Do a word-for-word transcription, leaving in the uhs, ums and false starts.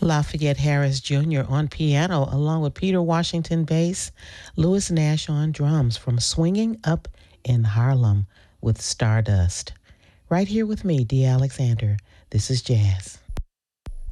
Lafayette Harris Junior on piano, along with Peter Washington bass, Louis Nash on drums from Swinging Up in Harlem with Stardust. Right here with me, Dee Alexander. This is Jazz.